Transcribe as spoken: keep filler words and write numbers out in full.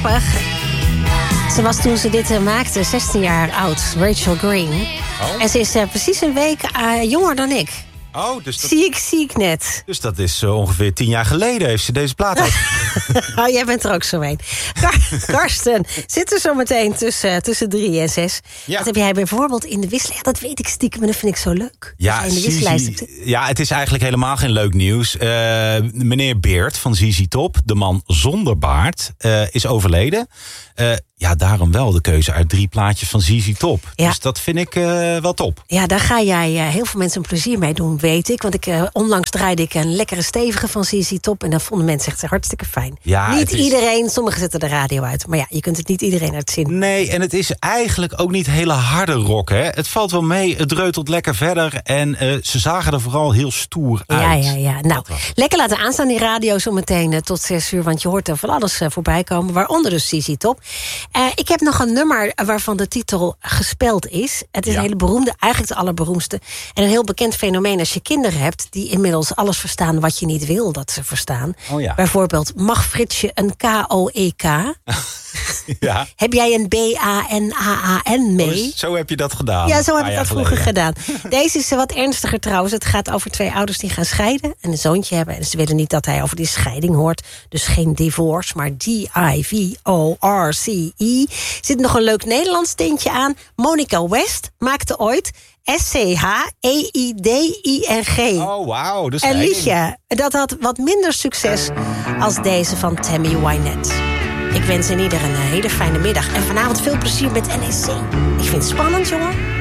Ze was toen ze dit uh, maakte zestien jaar oud, Rachel Green. Oh. En ze is uh, precies een week uh, jonger dan ik. Oh, dus dat... Zie ik, zie ik net. Dus dat is uh, ongeveer tien jaar geleden heeft ze deze plaat uit. Oh, jij bent er ook zo een. Kar- Karsten zit er zo meteen tussen, uh, tussen drie en zes. Ja. Wat heb jij bijvoorbeeld in de wissel? Ja, dat weet ik stiekem, maar dat vind ik zo leuk. Ja, in de wissellijst. ja, het is eigenlijk helemaal geen leuk nieuws. Uh, meneer Beert van Z Z Top, de man zonder baard, uh, is overleden. Uh, ja, daarom wel de keuze uit drie plaatjes van Z Z Top. Ja. Dus dat vind ik uh, wel top. Ja, daar ga jij uh, heel veel mensen een plezier mee doen, weet ik. Want ik uh, onlangs draaide ik een lekkere stevige van Z Z Top. En dan vonden mensen echt hartstikke fijn. Ja, niet is... iedereen, sommigen zetten de radio uit. Maar ja, je kunt het niet iedereen uitzien. Nee, en het is eigenlijk ook niet hele harde rock, hè. Het valt wel mee, het dreutelt lekker verder. En uh, ze zagen er vooral heel stoer uit. Ja, ja, ja. Nou, lekker laten aanstaan die radio zometeen uh, tot zes uur. Want je hoort er van alles uh, voorbij komen. Waaronder dus Z Z Top. Uh, ik heb nog een nummer waarvan de titel gespeld is. Het is ja. een hele beroemde, eigenlijk de allerberoemdste. En een heel bekend fenomeen als je kinderen hebt... die inmiddels alles verstaan wat je niet wil dat ze verstaan. Oh ja. Bijvoorbeeld, mag Fritsje een K O E K? Ja. Heb jij een B A N A A N mee? Oh, dus zo heb je dat gedaan. Ja, zo heb ik dat geleden. vroeger gedaan. Deze is wat ernstiger trouwens. Het gaat over twee ouders die gaan scheiden en een zoontje hebben. En ze willen niet dat hij over die scheiding hoort. Dus geen divorce, maar D I V O R C E. Zit nog een leuk Nederlands tintje aan. Monica West maakte ooit S C H E I D I N G. Oh, wauw. Een liedje. Dat had wat minder succes als deze van Tammy Wynette. Ik wens in ieder een hele fijne middag. En vanavond veel plezier met N E C. Ik vind het spannend, jongen.